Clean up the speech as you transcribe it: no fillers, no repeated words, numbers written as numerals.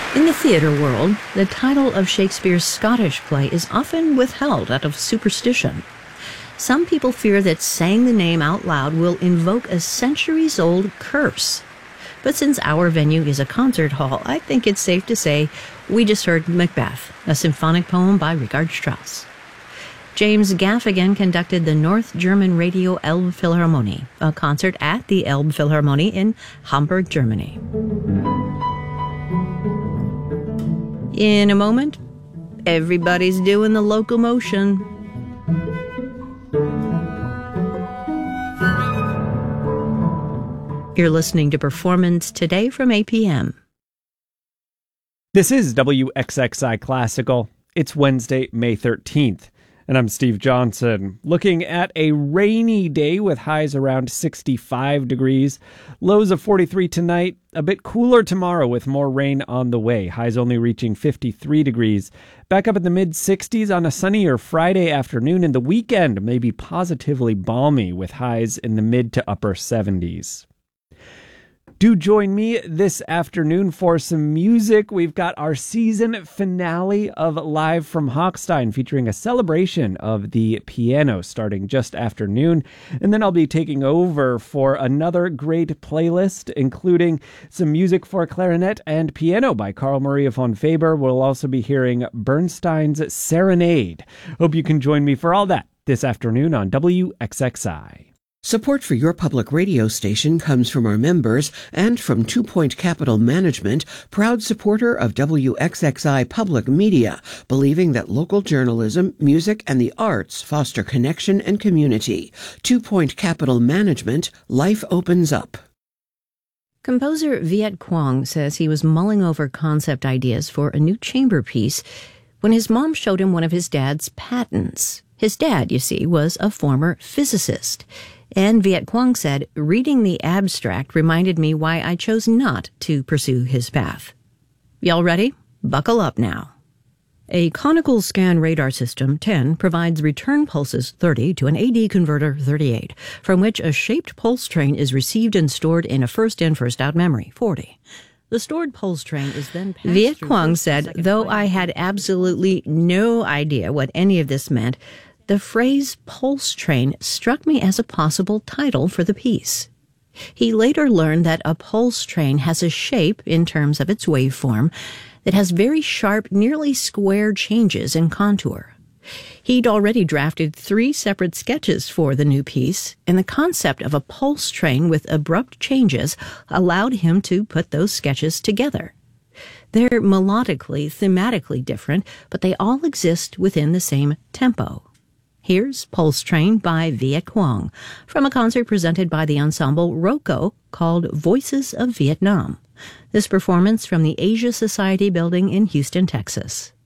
In the theater world, the title of Shakespeare's Scottish play is often withheld out of superstition. Some people fear that saying the name out loud will invoke a centuries-old curse. But since our venue is a concert hall, I think it's safe to say we just heard Macbeth, a symphonic poem by Richard Strauss. James Gaffigan conducted the North German Radio Elbphilharmonie, a concert at the Elbphilharmonie in Hamburg, Germany. In a moment, everybody's doing the locomotion. You're listening to Performance Today from APM. This is WXXI Classical. It's Wednesday, May 13th. And I'm Steve Johnson, looking at a rainy day with highs around 65 degrees, lows of 43 tonight, a bit cooler tomorrow with more rain on the way, highs only reaching 53 degrees. Back up in the mid-60s on a sunnier Friday afternoon, and the weekend may be positively balmy with highs in the mid to upper 70s. Do join me this afternoon for some music. We've got our season finale of Live from Hochstein featuring a celebration of the piano starting just after noon. And then I'll be taking over for another great playlist, including some music for clarinet and piano by Carl Maria von Faber. We'll also be hearing Bernstein's Serenade. Hope you can join me for all that this afternoon on WXXI. Support for your public radio station comes from our members and from 2 Point Capital Management, proud supporter of WXXI Public Media, believing that local journalism, music, and the arts foster connection and community. 2 Point Capital Management, life opens up. Composer Viet Quang says he was mulling over concept ideas for a new chamber piece when his mom showed him one of his dad's patents. His dad, you see, was a former physicist. And Viet Quang said, reading the abstract reminded me why I chose not to pursue his path. Y'all ready? Buckle up now. A conical scan radar system 10 provides return pulses 30 to an AD converter 38, from which a shaped pulse train is received and stored in a first-in, first-out memory 40. The stored pulse train is then passed Viet Quang said, though I had absolutely no idea what any of this meant, the phrase pulse train struck me as a possible title for the piece. He later learned that a pulse train has a shape, in terms of its waveform, that has very sharp, nearly square changes in contour. He'd already drafted 3 separate sketches for the new piece, and the concept of a pulse train with abrupt changes allowed him to put those sketches together. They're melodically, thematically different, but they all exist within the same tempo. Here's Pulse Train by Viet Quang from a concert presented by the ensemble ROCO called Voices of Vietnam. This performance from the Asia Society building in Houston, Texas.